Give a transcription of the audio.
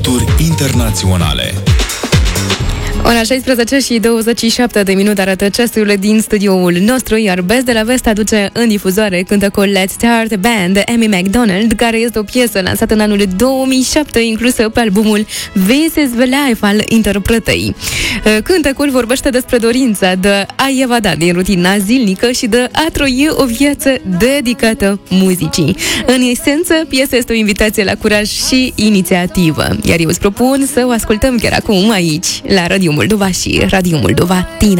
hituri internaționale. Ora 16 și 27 de minute arată ceasurile din studioul nostru, iar Best de la Vest aduce în difuzoare cântecul Let's Start a Band de Amy Macdonald, care este o piesă lansată în anul 2007, inclusă pe albumul This is the Life al interpretei. Cântecul vorbește despre dorința de a evada din rutina zilnică și de a trăi o viață dedicată muzicii. În esență, piesa este o invitație la curaj și inițiativă, iar eu îți propun să o ascultăm chiar acum aici, la Radio Moldova și Radio Moldova Tina.